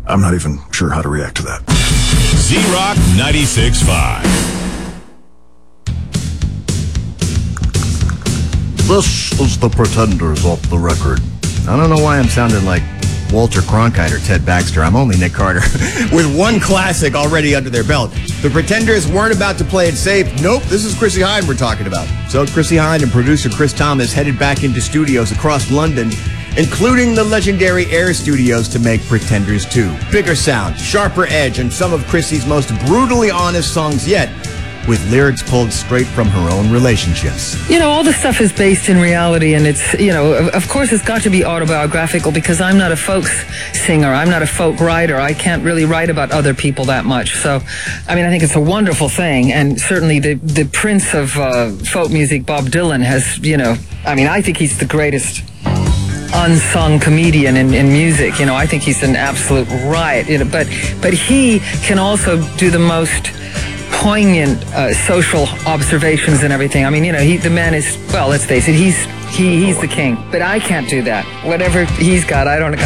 I'm not even sure how to react to that. Z-Rock 96.5. This is the Pretenders off the record. I don't know why I'm sounding like Walter Cronkite or Ted Baxter. I'm only Nick Carter. With one classic already under their belt. The Pretenders weren't about to play it safe. Nope, this is Chrissie Hynde we're talking about. So Chrissie Hynde and producer Chris Thomas headed back into studios across London, including the legendary Air Studios, to make Pretenders 2. Bigger sound, sharper edge, and some of Chrissie's most brutally honest songs yet, with lyrics pulled straight from her own relationships. You know, all the stuff is based in reality, and it's, you know, of course it's got to be autobiographical because I'm not a folk singer. I'm not a folk writer. I can't really write about other people that much. So, I mean, I think it's a wonderful thing, and certainly the prince of folk music, Bob Dylan, has, you know, I mean, I think he's the greatest unsung comedian in music. You know, I think he's an absolute riot, you know, but he can also do the most poignant social observations and everything. I mean, you know, the man is, well, let's face it, he's the king. But I can't do that. Whatever he's got, I don't